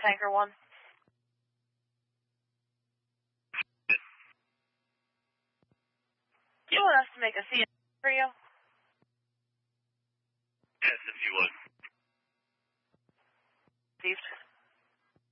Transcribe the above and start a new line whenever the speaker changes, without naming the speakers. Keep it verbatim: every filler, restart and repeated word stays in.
Tanker one. You want us to make a C N for you?